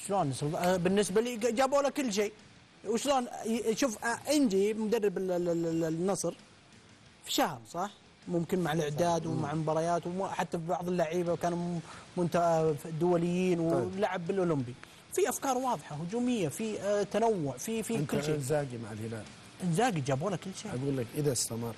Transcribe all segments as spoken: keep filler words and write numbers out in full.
شلون بالنسبه لي جابوا له كل شيء، وشلون شوف عندي مدرب النصر في شهر صح؟ ممكن مع الاعداد ومع المباريات وحتى في بعض اللعيبه وكانوا دوليين ولعب بالاولمبي، في افكار واضحه هجوميه، في تنوع، في في كل شيء. انزاجي مع الهلال، انزاجي جابوا له كل شيء. اقول لك اذا استمر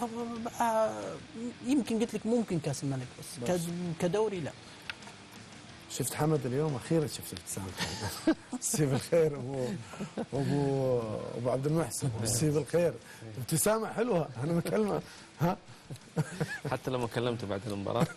يمكن قلت لك ممكن كاس الملك، بس, بس. كدوري لا. شفت حمد اليوم اخيرا شفت ابتسامه مسيه بالخير ابو ابو ابو عبد المحسن، مسيه بالخير، ابتسامه حلوه انا مكلمه ها حتى لما كلمته بعد المباراه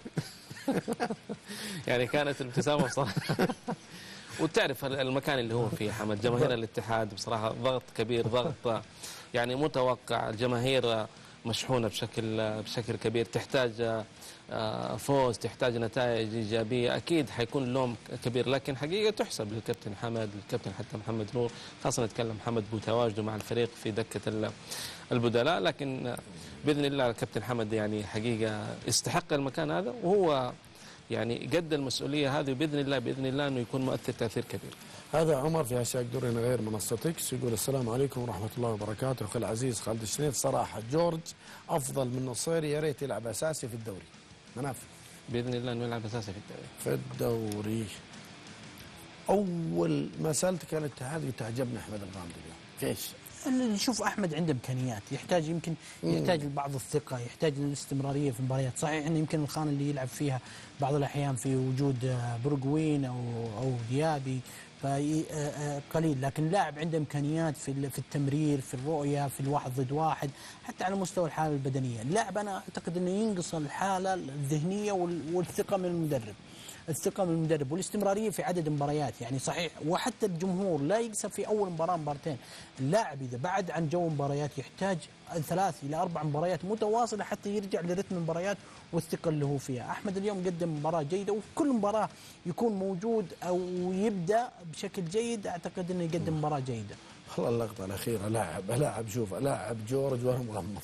يعني كانت الابتسامه بصراحه. وتعرف المكان اللي هو فيه حمد، جماهير الاتحاد بصراحه ضغط كبير، ضغط يعني متوقع، الجماهير مشحونه بشكل بشكل كبير، تحتاج فوز، تحتاج نتائج ايجابيه، اكيد حيكون اللوم كبير، لكن حقيقه تحسب للكابتن حمد، للكابتن حتى محمد نور، خاصه نتكلم محمد بتواجده مع الفريق في دكه البدلاء، لكن باذن الله الكابتن حمد يعني حقيقه يستحق المكان هذا، وهو يعني قد المسؤوليه هذه، باذن الله باذن الله انه يكون مؤثر تاثير كبير. هذا عمر في هاشتاج دورنا غير منصتك يقول السلام عليكم ورحمه الله وبركاته. اخي العزيز خالد الشنيف، صراحه جورج افضل من نصيري، يا ريت يلعب اساسي في الدوري. مناف باذن الله انه يلعب اساسي في الدوري. في الدوري. اول ما سالتك عن الاتحاد قلت عجبني احمد الغامدي اليوم، ليش؟ نشوف احمد عنده امكانيات، يحتاج يمكن يحتاج لبعض الثقه، يحتاج للاستمراريه في المباريات، صحيح انه يمكن الخانه اللي يلعب فيها بعض الاحيان في وجود برغوين او او ديابي قليل، لكن لاعب عنده امكانيات في في التمرير، في الرؤيه، في الواحد ضد واحد، حتى على مستوى الحاله البدنيه، اللاعب انا اعتقد انه ينقص الحاله الذهنيه والثقه من المدرب. الثقه من المدرب والاستمراريه في عدد مباريات، يعني صحيح وحتى الجمهور لا يقسى في اول مباراه مبارتين، اللاعب اذا بعد عن جو مباريات يحتاج ثلاث الى اربع مباريات متواصله حتى يرجع لرتم المباريات والثقه اللي هو فيها. احمد اليوم قدم مباراه جيده، وفي كل مباراه يكون موجود او يبدا بشكل جيد، اعتقد انه يقدم مباراه جيده. والله اللقطه الاخيره لاعب لاعب شوف لاعب جورج وانا مغمض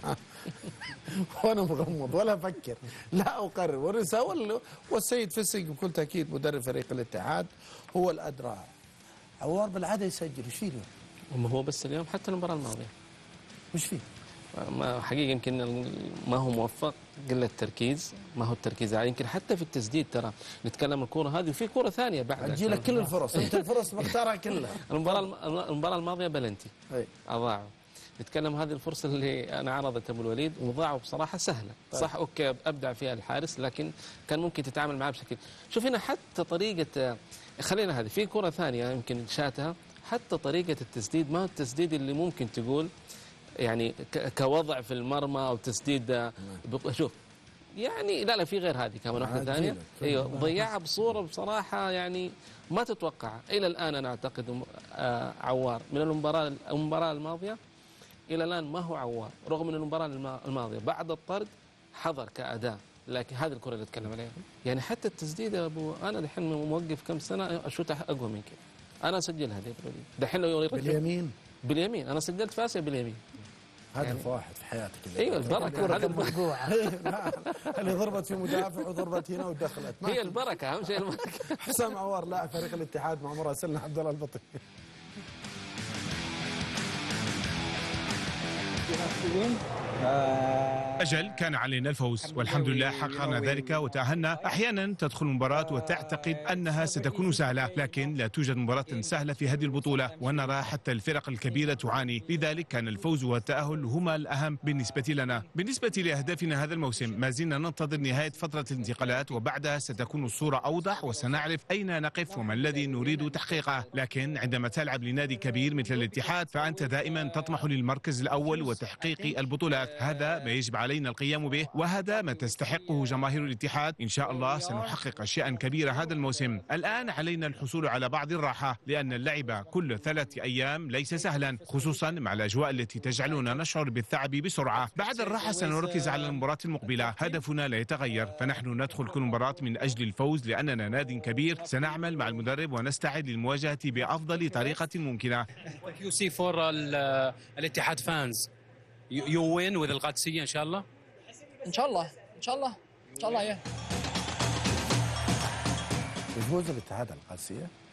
وانا مغمض ولا افكر لا اقرر، والرساله والسيد فسق بكل تاكيد مدرب فريق الاتحاد هو الادرى. عوار بالعاده يسجل، ايش فيه اليوم؟ وما هو بس اليوم، حتى المباراه الماضيه وش فيه؟ ما حقيقه يمكن ما هو موفق، قله تركيز، ما هو التركيز عالي، يمكن حتى في التسديد ترى نتكلم الكوره هذه وفي كوره ثانيه بعدها تجي لك كل الفرص، انت الفرص مختارها كلها. المباراه المباراه الماضيه بلنتي اضاعوا، نتكلم هذه الفرصه اللي انا عرضت ابو الوليد وضاعوا بصراحه سهله، طيب. صح اوكي ابدع فيها الحارس، لكن كان ممكن تتعامل معاه بشكل، شوف هنا حتى طريقه، خلينا هذه في كره ثانيه يمكن شاتها، حتى طريقه التسديد ما هو التسديد اللي ممكن تقول يعني كوضع في المرمى او تسديد، شوف يعني لا لا في غير هذه كمان واحده ثانيه، ايوه ضيعها بصوره بصراحه يعني ما تتوقع الى الان. انا اعتقد عوار من المباراه المباراه الماضيه الى الان ما هو عوار، رغم ان المباراه الماضيه بعد الطرد حضر كاداء، لكن هذه الكره اللي اتكلم عليها يعني حتى التسديد يا ابو، انا دحين موقف كم سنه اشوتها اقوى من كذا، انا اسجلها دحين لو يركب باليمين باليمين، انا سجلت في اسيا باليمين. هدف يعني واحد في حياتك اللي ايوه البركه، هذه الموضوع اللي ضربت في مدافع وضربت هنا ودخلت، هي البركه اهم شيء البركه. حسام عوار لاعب فريق الاتحاد مع مراسلنا عبد الله البطي. أجل كان علينا الفوز والحمد لله حققنا ذلك وتأهلنا. أحيانا تدخل المباراة وتعتقد أنها ستكون سهلة، لكن لا توجد مباراة سهلة في هذه البطولة، ونرى حتى الفرق الكبيرة تعاني، لذلك كان الفوز والتأهل هما الأهم بالنسبة لنا. بالنسبة لأهدافنا هذا الموسم ما زلنا ننتظر نهاية فترة الانتقالات، وبعدها ستكون الصورة أوضح وسنعرف أين نقف وما الذي نريد تحقيقه، لكن عندما تلعب لنادي كبير مثل الاتحاد فأنت دائما تطمح للمركز الأول وتحقيق البطولات، هذا ما يجب علينا القيام به، وهذا ما تستحقه جماهير الاتحاد. إن شاء الله سنحقق أشياء كبيرة هذا الموسم. الآن علينا الحصول على بعض الراحة، لأن اللعب كل ثلاث أيام ليس سهلا، خصوصا مع الأجواء التي تجعلنا نشعر بالتعب بسرعة. بعد الراحة سنركز على المباراة المقبلة، هدفنا لا يتغير، فنحن ندخل كل مباراة من أجل الفوز لأننا نادي كبير. سنعمل مع المدرب ونستعد للمواجهة بأفضل طريقة ممكنة. You see for الاتحاد fans you win with القادسية إن شاء الله. إن شاء الله إن شاء الله إن شاء الله يا يفوز الاتحاد على القادسية.